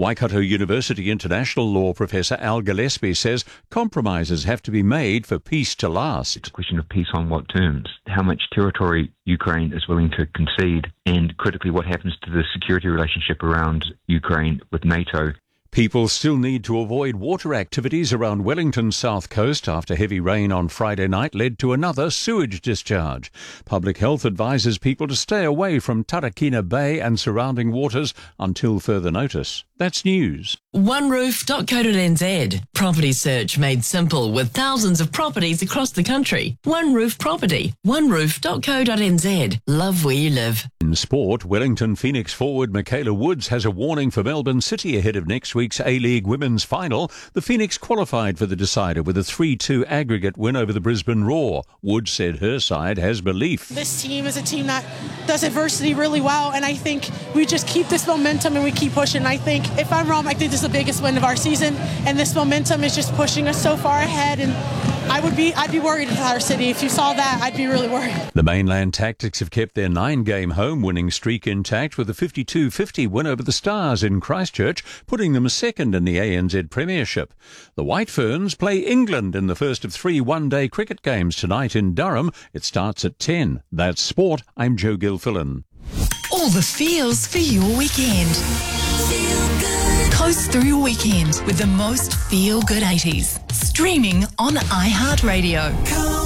Waikato University international law professor Al Gillespie says compromises have to be made for peace to last. It's a question of peace on what terms, how much territory Ukraine is willing to concede, and critically what happens to the security relationship around Ukraine with NATO. People still need to avoid water activities around Wellington's south coast after heavy rain on Friday night led to another sewage discharge. Public Health advises people to stay away from Tarakina Bay and surrounding waters until further notice. That's news. OneRoof.co.nz. Property search made simple with thousands of properties across the country. One Roof Property. OneRoof.co.nz. Love where you live. In sport, Wellington Phoenix forward Michaela Woods has a warning for Melbourne City ahead of next week's A-League Women's Final. The Phoenix qualified for the decider with a 3-2 aggregate win over the Brisbane Roar. Woods said her side has belief. This team is a team that does adversity really well, and I think we just keep this momentum and we keep pushing. I think, if I'm wrong, I think this is the biggest win of our season, and this momentum is just pushing us so far ahead, and I'd be worried if our city. If you saw that, I'd be really worried. The mainland Tactics have kept their 9-game home winning streak intact with a 52-50 win over the Stars in Christchurch, putting them second in the ANZ Premiership. The White Ferns play England in the first of 3 one-day cricket games tonight in Durham. It starts at 10. That's sport. I'm Joe Gilfillan. All the feels for your weekend. Feel good. Coast through your weekend with the most feel-good 80s. Streaming on iHeartRadio.